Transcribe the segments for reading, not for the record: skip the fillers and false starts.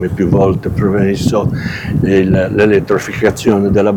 più volte promesso l'elettrificazione delle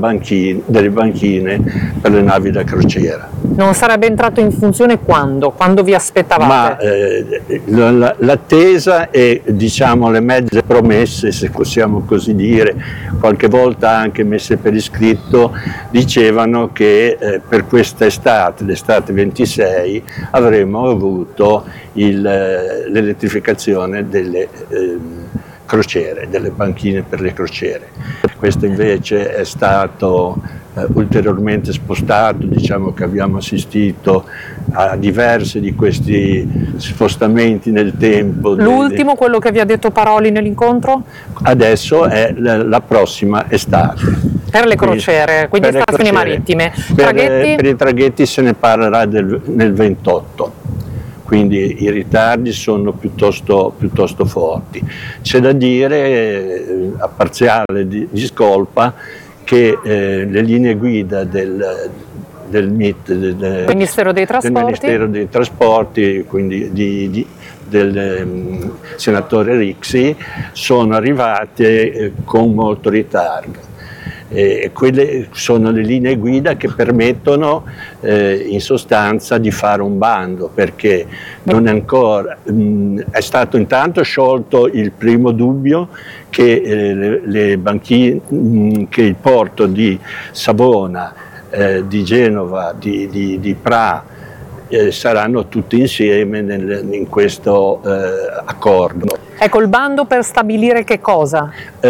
banchine per le navi da crociera. Non sarebbe entrato in funzione quando? Quando vi aspettavate? Ma l'attesa e diciamo le mezze promesse, se possiamo così dire, qualche volta anche messe per iscritto, dicevano che per questa estate, l'estate 26, avremmo avuto l'elettrificazione delle crociere, delle banchine per le crociere. Questo invece è stato ulteriormente spostato, diciamo che abbiamo assistito a diversi di questi spostamenti nel tempo. L'ultimo, quello che vi ha detto Paroli nell'incontro? Adesso è la prossima estate. Per le crociere, quindi stazioni marittime. Per i traghetti se ne parlerà nel 28. Quindi i ritardi sono piuttosto forti. C'è da dire, a parziale di scolpa, che le linee guida del MIT, del Ministero dei Trasporti, quindi del senatore Rixi, sono arrivate con molto ritardo. Quelle sono le linee guida che permettono in sostanza di fare un bando, perché non è ancora, è stato intanto sciolto il primo dubbio che le banchine, che il porto di Savona, di Genova, di Pra saranno tutti insieme in questo accordo. Ecco, il bando per stabilire che cosa?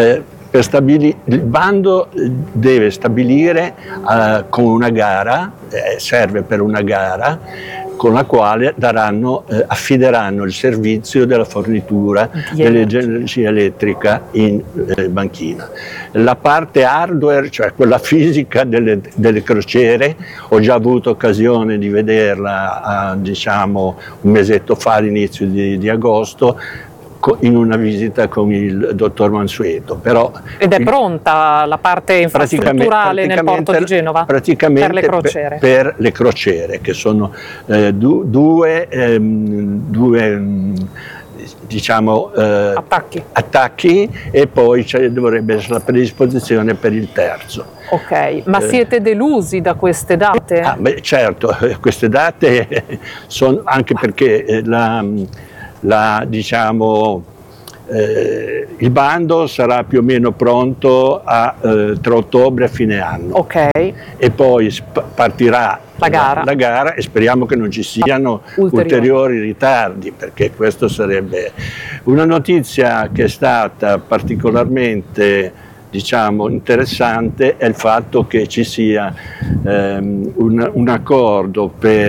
Il bando deve stabilire con una gara, serve per una gara, con la quale affideranno il servizio della fornitura dell'energia elettrica in banchina. La parte hardware, cioè quella fisica delle crociere, ho già avuto occasione di vederla diciamo un mesetto fa, all'inizio di agosto, in una visita con il dottor Mansueto. Ed è pronta la parte infrastrutturale nel porto di Genova? Praticamente per le crociere? Per le crociere, che sono due diciamo attacchi, e poi dovrebbe essere la predisposizione per il terzo. Ok, ma siete delusi da queste date? Certo, queste date sono anche perché il bando sarà più o meno pronto tra ottobre e fine anno. Ok. E poi partirà la gara e speriamo che non ci siano ulteriori ritardi, perché questo sarebbe una notizia che è stata particolarmente interessante, è il fatto che ci sia un accordo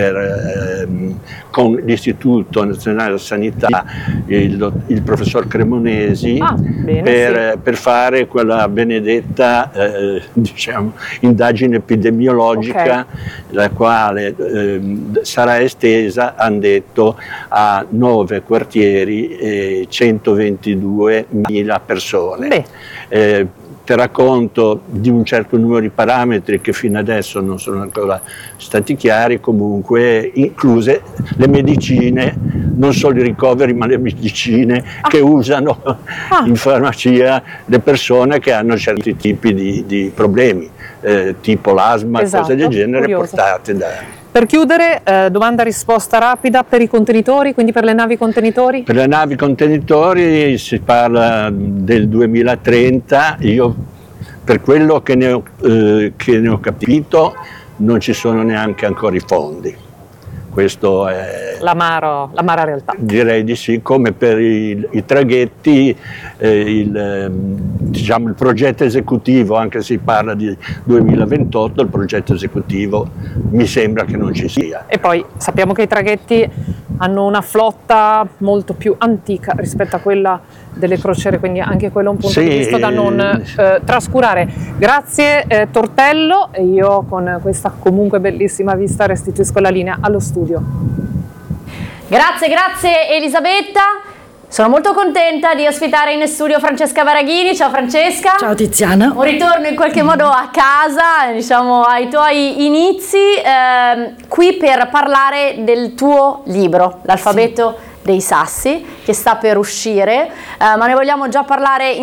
con l'Istituto Nazionale della Sanità, il professor Cremonesi, per fare quella benedetta indagine epidemiologica, la quale sarà estesa, hanno detto, a 9 quartieri e 122.000 persone. Terrà conto di un certo numero di parametri che fino adesso non sono ancora stati chiari, comunque incluse le medicine, non solo i ricoveri, ma le medicine che usano in farmacia le persone che hanno certi tipi di problemi, tipo l'asma, cose del genere, portate da... Per chiudere, domanda-risposta rapida per i contenitori, quindi per le navi contenitori? Per le navi contenitori si parla del 2030, io per quello che ne ho capito non ci sono neanche ancora i fondi. Questo è l'amara realtà. Direi di sì, come per i traghetti, il progetto esecutivo, anche se si parla di 2028, il progetto esecutivo mi sembra che non ci sia. E poi sappiamo che i traghetti hanno una flotta molto più antica rispetto a quella delle crociere, quindi anche quello è un punto di vista da non trascurare. Grazie Tortello, e io con questa comunque bellissima vista restituisco la linea allo studio. Grazie Elisabetta. Sono molto contenta di ospitare in studio Francesca Baraghini. Ciao Francesca. Ciao Tiziana. Un ritorno in qualche modo a casa, diciamo ai tuoi inizi, qui per parlare del tuo libro, L'alfabeto dei sassi, che sta per uscire, ma ne vogliamo già parlare